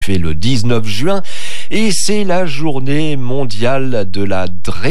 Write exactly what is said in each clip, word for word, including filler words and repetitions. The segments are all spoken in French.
fait le dix-neuf juin et c'est la journée mondiale de la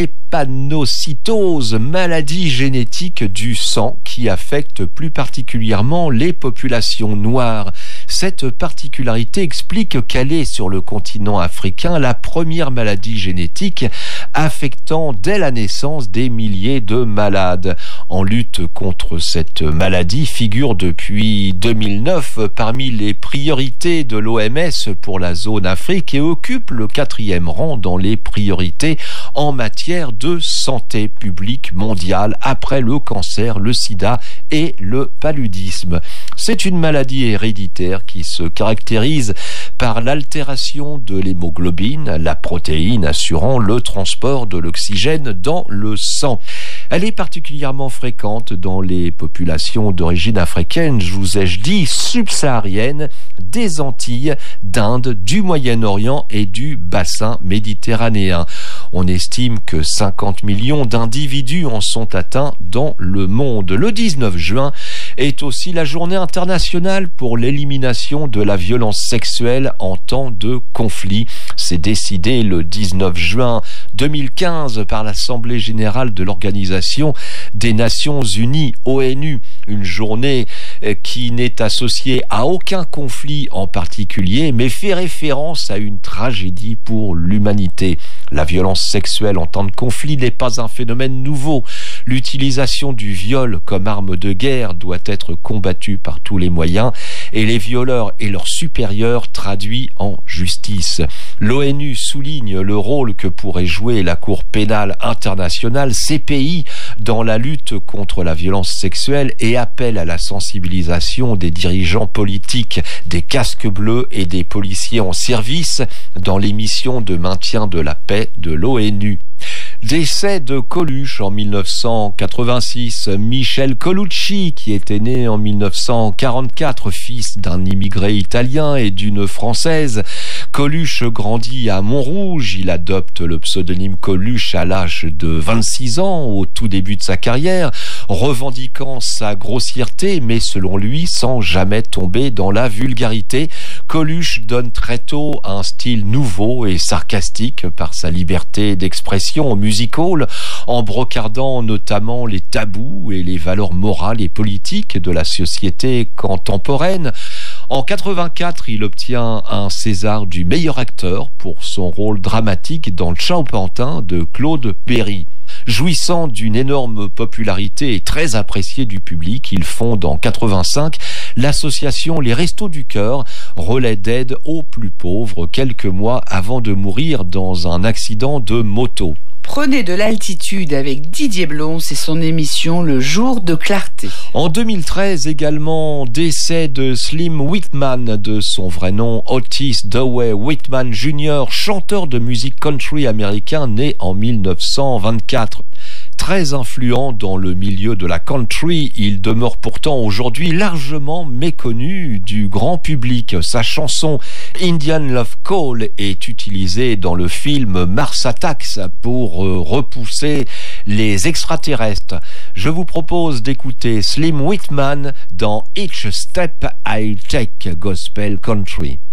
drépanocytose, maladie génétique du sang qui affecte plus particulièrement les populations noires. Cette particularité explique qu'elle est sur le continent africain la première maladie génétique affectant dès la naissance des milliers de malades. En lutte contre cette maladie figure depuis deux mille neuf parmi les priorités de l'O M S pour la zone Afrique et occupe le quatrième rang dans les priorités en matière de santé publique mondiale après le cancer, le sida et le paludisme. C'est une maladie héréditaire qui se caractérise par l'altération de l'hémoglobine, la protéine assurant le transport de l'oxygène dans le sang. Elle est particulièrement fréquente dans les populations d'origine africaine, je vous ai-je dit, subsaharienne, des Antilles, d'Inde, du Moyen-Orient et du bassin méditerranéen. On estime que cinquante millions d'individus en sont atteints dans le monde. Le dix-neuf juin est aussi la journée internationale pour l'élimination de la violence sexuelle en temps de conflit. C'est décidé le dix-neuf juin deux mille quinze par l'Assemblée générale de l'Organisation des Nations Unies, O N U. Une journée qui n'est associée à aucun conflit en particulier, mais fait référence à une tragédie pour l'humanité. La violence sexuelle en temps de conflit n'est pas un phénomène nouveau. L'utilisation du viol comme arme de guerre doit être combattue par tous les moyens et les violeurs et leurs supérieurs traduits en justice. L'ONU souligne le rôle que pourrait jouer la Cour pénale internationale, C P I, dans la lutte contre la violence sexuelle et appelle à la sensibilisation des dirigeants politiques, des casques bleus et des policiers en service dans les missions de maintien de la paix de l'ONU. Décès de Coluche en mille neuf cent quatre-vingt-six. Michel Colucci, qui était né en mille neuf cent quarante-quatre, fils d'un immigré italien et d'une française. Coluche grandit à Montrouge. Il adopte le pseudonyme Coluche à l'âge de vingt-six ans, au tout début de sa carrière, revendiquant sa grossièreté, mais selon lui, sans jamais tomber dans la vulgarité. Coluche donne très tôt un style nouveau et sarcastique par sa liberté d'expression musical, en brocardant notamment les tabous et les valeurs morales et politiques de la société contemporaine. En quatre-vingt-quatre, il obtient un César du meilleur acteur pour son rôle dramatique dans Le Chao-Pantin de Claude Berry. Jouissant d'une énorme popularité et très apprécié du public, il fonde en quatre-vingt-cinq l'association Les Restos du Cœur, relais d'aide aux plus pauvres, quelques mois avant de mourir dans un accident de moto. Prenez de l'altitude avec Didier Blon, c'est son émission Le Jour de Clarté. En deux mille treize également, décès de Slim Whitman, de son vrai nom Otis Dewey Whitman junior, chanteur de musique country américain né en mille neuf cent vingt-quatre. Très influent dans le milieu de la country, il demeure pourtant aujourd'hui largement méconnu du grand public. Sa chanson Indian Love Call est utilisée dans le film Mars Attacks pour repousser les extraterrestres. Je vous propose d'écouter Slim Whitman dans Each Step I Take Gospel Country.